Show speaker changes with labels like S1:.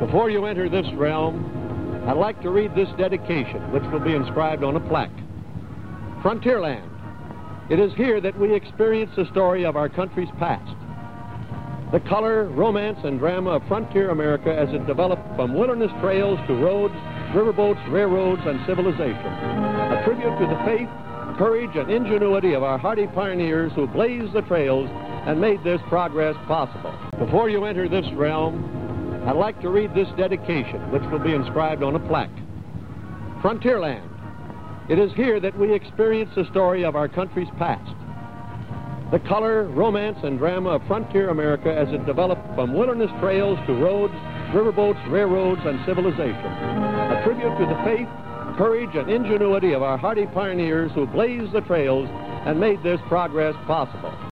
S1: Before you enter this realm, I'd like to read this dedication, which will be inscribed on a plaque. Frontierland. It is here that we experience the story of our country's past. The color, romance, and drama of frontier America as it developed from wilderness trails to roads, riverboats, railroads, and civilization. A tribute to the faith, courage, and ingenuity of our hardy pioneers who blazed the trails and made this progress possible. Before you enter this realm, I'd like to read this dedication, which will be inscribed on a plaque. Frontierland. It is here that we experience the story of our country's past. The color, romance, and drama of frontier America as it developed from wilderness trails to roads, riverboats, railroads, and civilization. A tribute to the faith, courage, and ingenuity of our hardy pioneers who blazed the trails and made this progress possible.